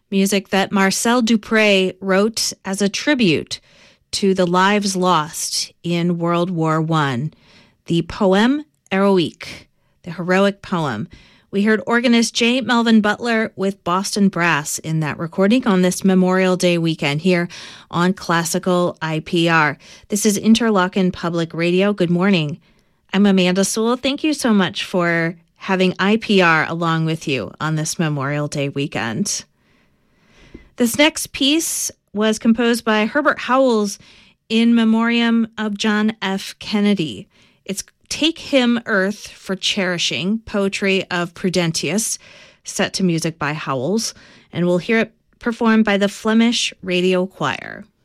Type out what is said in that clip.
music that Marcel Dupré wrote as a tribute to the lives lost in World War I. The poem Héroïque, the heroic poem. We heard organist J. Melvin Butler with Boston Brass in that recording on this Memorial Day weekend here on Classical IPR. This is Interlochen Public Radio. Good morning. I'm Amanda Sewell. Thank you so much for having IPR along with you on this Memorial Day weekend. This next piece was composed by Herbert Howells in memoriam of John F. Kennedy. It's Take Him Earth for Cherishing, poetry of Prudentius, set to music by Howells, and we'll hear it performed by the Flemish Radio Choir.